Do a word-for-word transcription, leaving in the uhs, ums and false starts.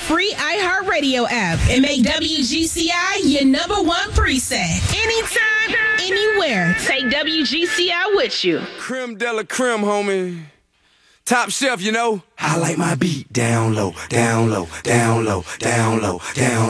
free iHeartRadio app and make W G C I your number one preset. Anytime, anywhere. Take W G C I with you. Creme de la creme, homie. Top shelf, you know. I like my beat down low, down low, down low, down low, down